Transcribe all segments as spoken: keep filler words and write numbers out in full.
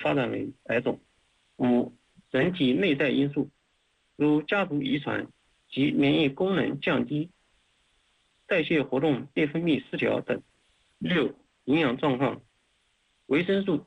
发展为癌肿。五、人体内在因素，如家族遗传及免疫功能降低、代谢活动、内分泌失调等。六、营养状况，维生素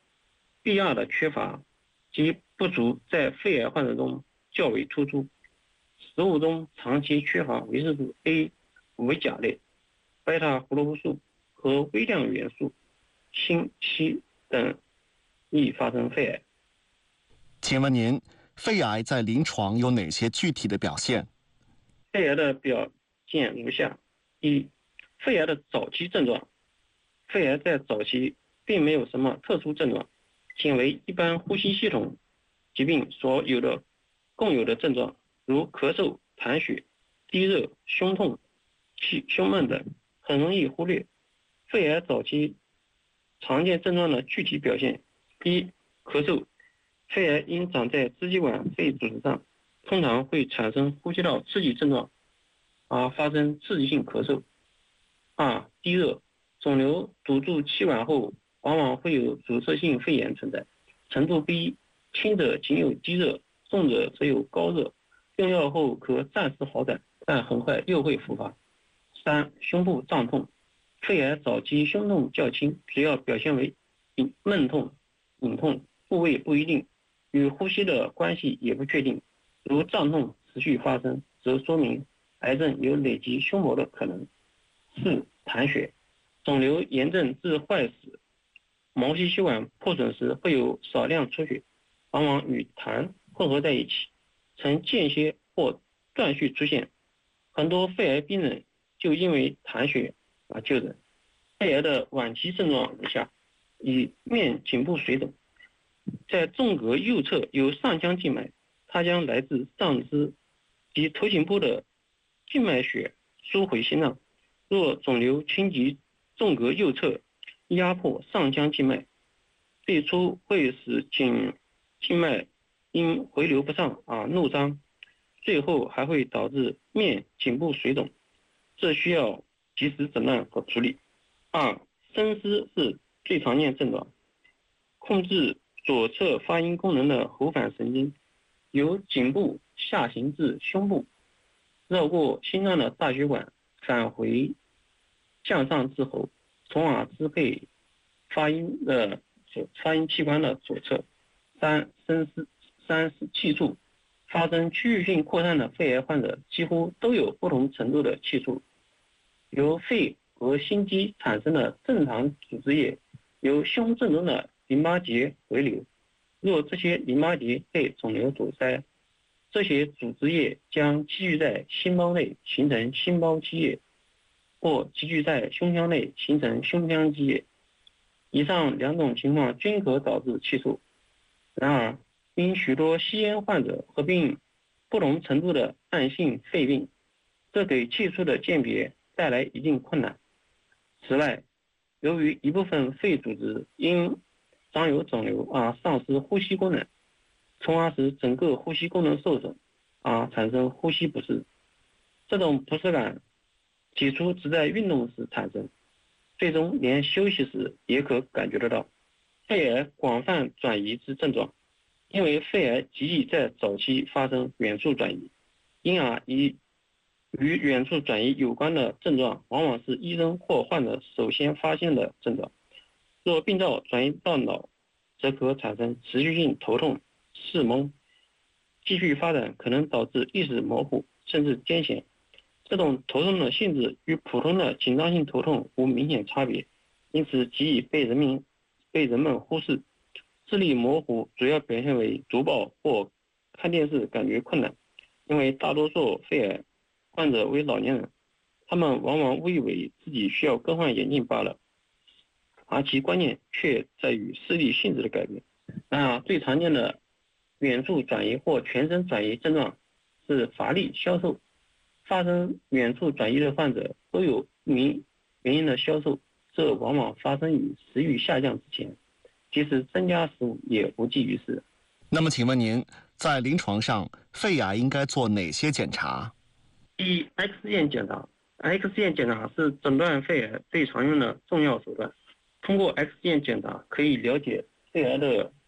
E、B 二 的缺乏及不足在肺癌患者中较为突出。食物中长期缺乏维生素 A、维甲类、贝塔胡萝卜素和微量元素锌、硒等，易发生肺癌。 请问您，肺癌在临床有哪些具体的表现？ 肺癌的表现如下：一、肺癌的早期症状。肺癌在早期并没有什么特殊症状，仅为一般呼吸系统疾病所有的共有的症状，如咳嗽、痰血、低热、胸痛、气胸闷等，很容易忽略。肺癌早期常见症状的具体表现：一、咳嗽。肺癌因长在支气管肺组织上，通常会产生呼吸道刺激症状，而发生刺激性咳嗽。二、低热。肿瘤堵住气管后，往往会有阻塞性肺炎存在，程度不一，轻者仅有低热，重者则有高热，用药后可暂时好转，但很快又会复发。三、胸部胀痛。肺癌早期胸痛较轻，主要表现为闷痛、隐痛，部位不一定，与呼吸的关系也不确定。如胀痛持续发生，则说明癌症有累积胸膜的可能。四、痰血。肿瘤炎症至坏死，毛细血管破损时会有少量出血，往往与痰混合在一起，呈间歇或断续出现。很多肺癌病人就因为痰血而就诊。肺癌的晚期症状如下：以面颈部水肿，在纵膈右侧有上腔静脉，它将来自上肢及头颈部的静脉血输回心脏。若肿瘤侵及纵膈右侧，压迫上腔静脉，最初会使颈静脉因回流不上而怒张，最后还会导致面颈部水肿，这需要及时诊断和处理。二、声嘶是最常见症状，控制左侧发音功能的喉返神经由颈部下行至胸部，绕过心脏的大血管返回向上至喉，从而支配发音的发音器官的左侧。三、声嘶三是气促。发生区域性扩散的肺癌患者几乎都有不同程度的气促，由肺和心肌产生的正常组织液由胸正中的淋巴结回流，若这些淋巴结被肿瘤堵塞，这些组织液将积聚在心包内形成心包积液，或积聚在胸腔内形成胸腔积液。以上两种情况均可导致气促。然而，因许多吸烟患者合并不同程度的慢性肺病，这给气促的鉴别带来一定困难。此外，由于一部分肺组织因长有肿瘤而丧失呼吸功能，从而使整个呼吸功能受损，而产生呼吸不适。这种不适感起初只在运动时产生，最终连休息时也可感觉得到。肺癌广泛转移之症状。因为肺癌极易在早期发生远处转移，因而与与远处转移有关的症状往往是医生或患者首先发现的症状。若病灶转移到脑，则可产生持续性头痛、视懵，继续发展可能导致意识模糊甚至癫痫。这种头痛的性质与普通的紧张性头痛无明显差别，因此极易被人民被人们忽视。视力模糊主要表现为读报或看电视感觉困难，因为大多数肺癌患者为老年人，他们往往误以为自己需要更换眼镜罢了，而其关键却在于视力性质的改变。然而，最常见的远处转移或全身转移症状是乏力、消瘦。发生远处转移的患者都有不明原因的消瘦，这往往发生于食欲下降之前。即使增加食物也无济于事。 那么请问您，在临床上肺癌应该做哪些检查？ 一、X 线检查。X 线检查是诊断肺癌最常用的重要手段。通过 X 线检查可以了解肺癌的